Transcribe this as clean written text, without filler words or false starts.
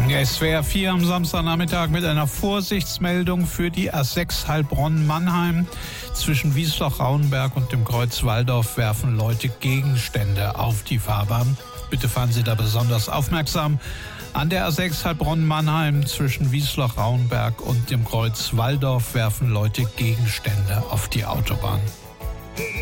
SWR 4 am Samstagnachmittag mit einer Vorsichtsmeldung für die A6 Heilbronn-Mannheim. Zwischen Wiesloch-Rauenberg und dem Kreuz Walldorf werfen Leute Gegenstände auf die Fahrbahn. Bitte fahren Sie da besonders aufmerksam. An der A6 Heilbronn-Mannheim zwischen Wiesloch-Rauenberg und dem Kreuz Walldorf werfen Leute Gegenstände auf die Autobahn.